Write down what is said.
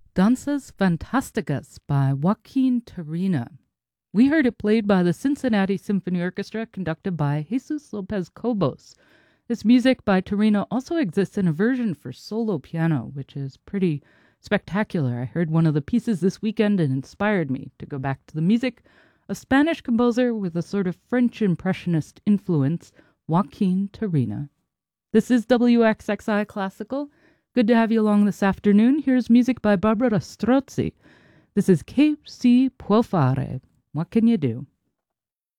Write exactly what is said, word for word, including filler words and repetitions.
Danzas Fantasticas by Joaquin Turina. We heard it played by the Cincinnati Symphony Orchestra, conducted by Jesus Lopez Cobos. This music by Turina also exists in a version for solo piano, which is pretty spectacular. I heard one of the pieces this weekend and inspired me to go back to the music. A Spanish composer with a sort of French Impressionist influence, Joaquin Turina. This is W X X I Classical. Good to have you along this afternoon. Here's music by Barbara Strozzi. This is Che si può fare? What can you do?